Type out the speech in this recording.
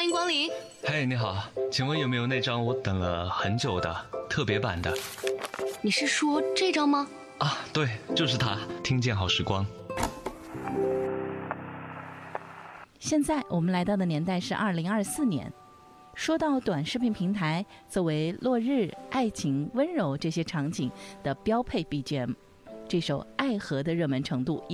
迎光临。 嘿，你好，请问有没有那张我等了很久的特别版的？ 你是说这张吗？ 啊，对，就是它，听见好时光。 现在我们来到的年代是2024年。说到短视频平台作为落日、爱情、温柔这些场景的标配 BGM， 这首《爱河》的热门程度